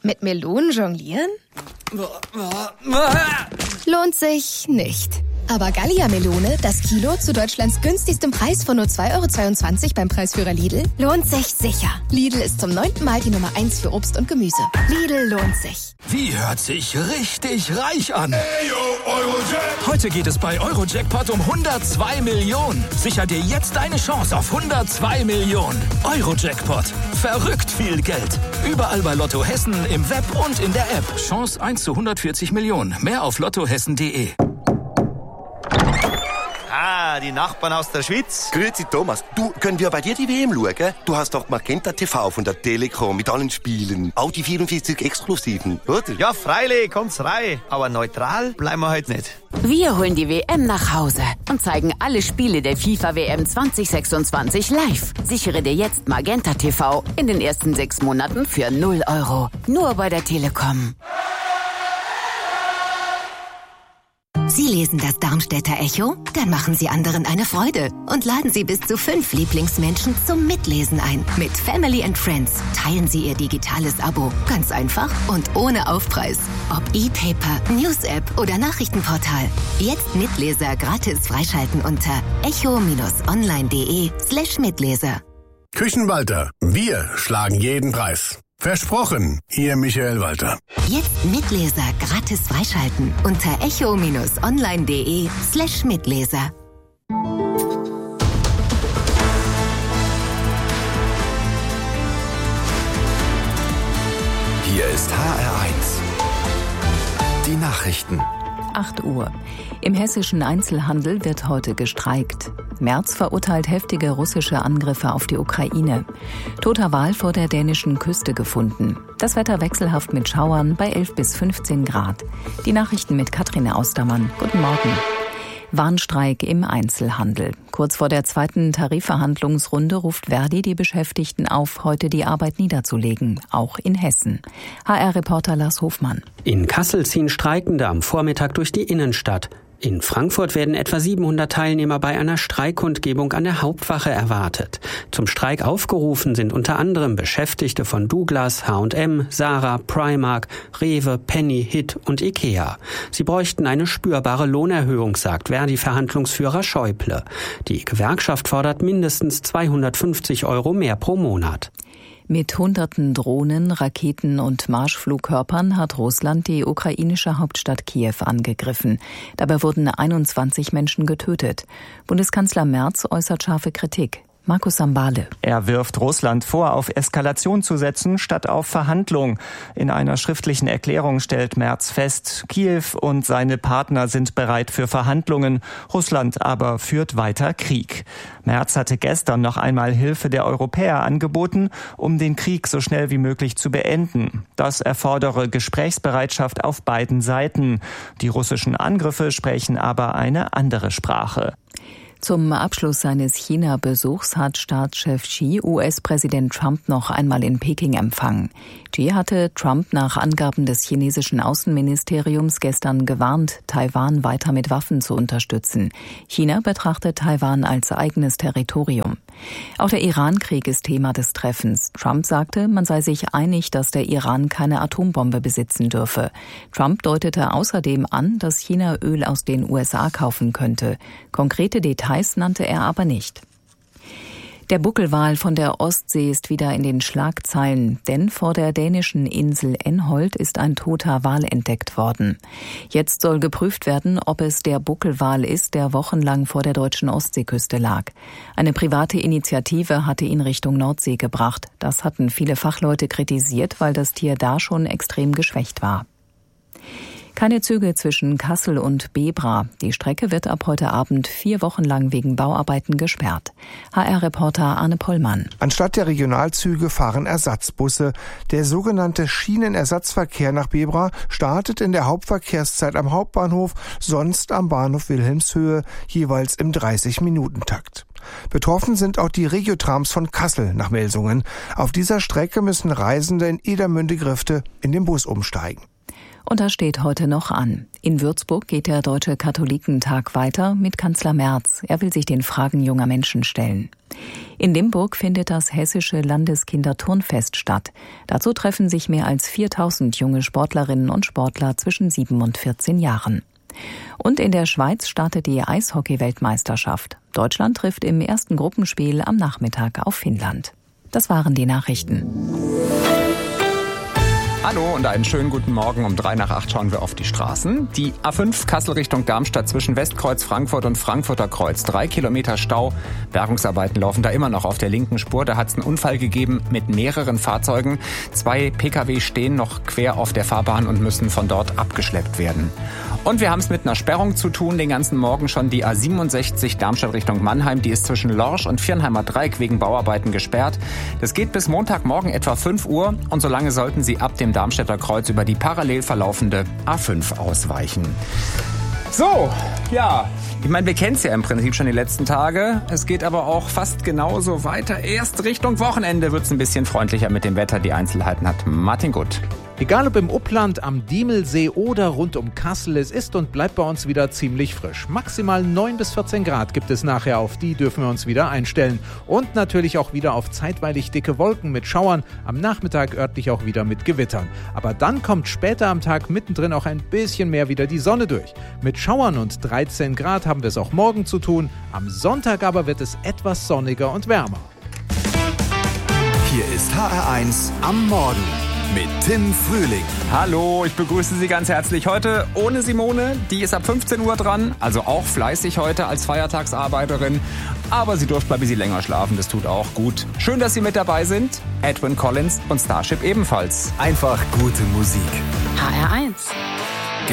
Mit Melonen jonglieren? Lohnt sich nicht. Aber Gallia-Melone, das Kilo zu Deutschlands günstigstem Preis von nur 2,22 € beim Preisführer Lidl, lohnt sich sicher. Lidl ist zum 9. Mal die Nummer 1 für Obst und Gemüse. Lidl lohnt sich. Wie hört sich richtig reich an? Hey, yo, Eurojackpot. Heute geht es bei Eurojackpot um 102 Millionen. Sicher dir jetzt deine Chance auf 102 Millionen. Eurojackpot. Verrückt viel Geld. Überall bei Lotto Hessen, im Web und in der App. Chance 1 zu 140 Millionen. Mehr auf lottohessen.de. Ah, die Nachbarn aus der Schweiz. Grüezi Thomas, du, können wir bei dir die WM schauen? Du hast doch Magenta TV von der Telekom mit allen Spielen. Auch die 44 Exklusiven, oder? Ja, freilich, kommt's rein. Aber neutral bleiben wir heute nicht. Wir holen die WM nach Hause und zeigen alle Spiele der FIFA-WM 2026 live. Sichere dir jetzt Magenta TV in den ersten 6 Monaten für 0 €. Nur bei der Telekom. Sie lesen das Darmstädter Echo? Dann machen Sie anderen eine Freude und laden Sie bis zu 5 Lieblingsmenschen zum Mitlesen ein. Mit Family and Friends teilen Sie Ihr digitales Abo. Ganz einfach und ohne Aufpreis. Ob E-Paper, News-App oder Nachrichtenportal. Jetzt Mitleser gratis freischalten unter echo-online.de/Mitleser. Küchenwalter, wir schlagen jeden Preis. Versprochen, Ihr Michael Walter. Jetzt Mitleser gratis freischalten unter echo-online.de/Mitleser. Hier ist HR1. Die Nachrichten. 8 Uhr. Im hessischen Einzelhandel wird heute gestreikt. Merz verurteilt heftige russische Angriffe auf die Ukraine. Toter Wal vor der dänischen Küste gefunden. Das Wetter wechselhaft mit Schauern bei 11 bis 15 Grad. Die Nachrichten mit Katrin Austermann. Guten Morgen. Warnstreik im Einzelhandel. Kurz vor der 2. Tarifverhandlungsrunde ruft Verdi die Beschäftigten auf, heute die Arbeit niederzulegen, auch in Hessen. HR-Reporter Lars Hofmann. In Kassel ziehen Streikende am Vormittag durch die Innenstadt. In Frankfurt werden etwa 700 Teilnehmer bei einer Streikkundgebung an der Hauptwache erwartet. Zum Streik aufgerufen sind unter anderem Beschäftigte von Douglas, H&M, Zara, Primark, Rewe, Penny, Hit und Ikea. Sie bräuchten eine spürbare Lohnerhöhung, sagt Verdi-Verhandlungsführer Schäuble. Die Gewerkschaft fordert mindestens 250 € mehr pro Monat. Mit Hunderten Drohnen, Raketen und Marschflugkörpern hat Russland die ukrainische Hauptstadt Kiew angegriffen. Dabei wurden 21 Menschen getötet. Bundeskanzler Merz äußert scharfe Kritik. Markus Sambale. Er wirft Russland vor, auf Eskalation zu setzen, statt auf Verhandlung. In einer schriftlichen Erklärung stellt Merz fest, Kiew und seine Partner sind bereit für Verhandlungen. Russland aber führt weiter Krieg. Merz hatte gestern noch einmal Hilfe der Europäer angeboten, um den Krieg so schnell wie möglich zu beenden. Das erfordere Gesprächsbereitschaft auf beiden Seiten. Die russischen Angriffe sprechen aber eine andere Sprache. Zum Abschluss seines China-Besuchs hat Staatschef Xi US-Präsident Trump noch einmal in Peking empfangen. Xi hatte Trump nach Angaben des chinesischen Außenministeriums gestern gewarnt, Taiwan weiter mit Waffen zu unterstützen. China betrachtet Taiwan als eigenes Territorium. Auch der Iran-Krieg ist Thema des Treffens. Trump sagte, man sei sich einig, dass der Iran keine Atombombe besitzen dürfe. Trump deutete außerdem an, dass China Öl aus den USA kaufen könnte. Konkrete Details nannte er aber nicht. Der Buckelwal von der Ostsee ist wieder in den Schlagzeilen, denn vor der dänischen Insel Enholt ist ein toter Wal entdeckt worden. Jetzt soll geprüft werden, ob es der Buckelwal ist, der wochenlang vor der deutschen Ostseeküste lag. Eine private Initiative hatte ihn Richtung Nordsee gebracht. Das hatten viele Fachleute kritisiert, weil das Tier da schon extrem geschwächt war. Keine Züge zwischen Kassel und Bebra. Die Strecke wird ab heute Abend 4 Wochen lang wegen Bauarbeiten gesperrt. HR-Reporter Arne Pollmann. Anstatt der Regionalzüge fahren Ersatzbusse. Der sogenannte Schienenersatzverkehr nach Bebra startet in der Hauptverkehrszeit am Hauptbahnhof, sonst am Bahnhof Wilhelmshöhe, jeweils im 30-Minuten-Takt. Betroffen sind auch die Regiotrams von Kassel nach Melsungen. Auf dieser Strecke müssen Reisende in Edermünde-Grifte in den Bus umsteigen. Und das steht heute noch an. In Würzburg geht der Deutsche Katholikentag weiter mit Kanzler Merz. Er will sich den Fragen junger Menschen stellen. In Limburg findet das Hessische Landeskinderturnfest statt. Dazu treffen sich mehr als 4000 junge Sportlerinnen und Sportler zwischen 7 und 14 Jahren. Und in der Schweiz startet die Eishockey-Weltmeisterschaft. Deutschland trifft im ersten Gruppenspiel am Nachmittag auf Finnland. Das waren die Nachrichten. Hallo und einen schönen guten Morgen. Um 7:03 schauen wir auf die Straßen. Die A5 Kassel Richtung Darmstadt zwischen Westkreuz Frankfurt und Frankfurter Kreuz. 3 Kilometer Stau. Bergungsarbeiten laufen da immer noch auf der linken Spur. Da hat es einen Unfall gegeben mit mehreren Fahrzeugen. 2 Pkw stehen noch quer auf der Fahrbahn und müssen von dort abgeschleppt werden. Und wir haben es mit einer Sperrung zu tun, den ganzen Morgen schon. Die A67 Darmstadt Richtung Mannheim, die ist zwischen Lorsch und Viernheimer Dreieck wegen Bauarbeiten gesperrt. Das geht bis Montagmorgen etwa 5 Uhr und solange sollten Sie ab dem Darmstädter Kreuz über die parallel verlaufende A5 ausweichen. So, ja, ich meine, wir kennen es ja im Prinzip schon die letzten Tage. Es geht aber auch fast genauso weiter. Erst Richtung Wochenende wird es ein bisschen freundlicher mit dem Wetter. Die Einzelheiten hat Martin Gutt. Egal ob im Upland, am Diemelsee oder rund um Kassel, es ist und bleibt bei uns wieder ziemlich frisch. Maximal 9 bis 14 Grad gibt es nachher, auf die dürfen wir uns wieder einstellen. Und natürlich auch wieder auf zeitweilig dicke Wolken mit Schauern, am Nachmittag örtlich auch wieder mit Gewittern. Aber dann kommt später am Tag mittendrin auch ein bisschen mehr wieder die Sonne durch. Mit Schauern und 13 Grad haben wir es auch morgen zu tun, am Sonntag aber wird es etwas sonniger und wärmer. Hier ist HR1 am Morgen mit Tim Frühling. Hallo, ich begrüße Sie ganz herzlich heute ohne Simone. Die ist ab 15 Uhr dran, also auch fleißig heute als Feiertagsarbeiterin. Aber sie durfte mal ein bisschen länger schlafen, das tut auch gut. Schön, dass Sie mit dabei sind. Edwin Collins und Starship ebenfalls. Einfach gute Musik. HR1.